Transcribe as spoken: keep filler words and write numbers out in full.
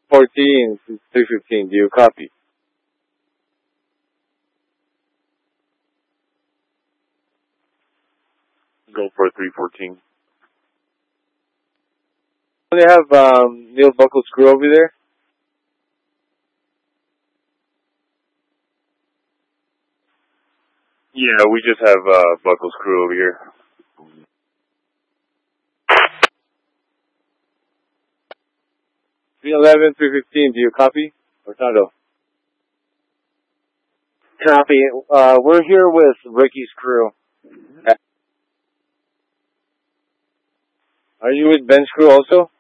fourteen, three fifteen, do you copy? Go for three fourteen. Do they have um, Neil buckle screw over there? Yeah, we just have uh, buckle screw over here. three eleven, three fifteen, do you copy? Hurtado. Copy. Uh, we're here with Ricky's crew. Are you with Ben's crew also?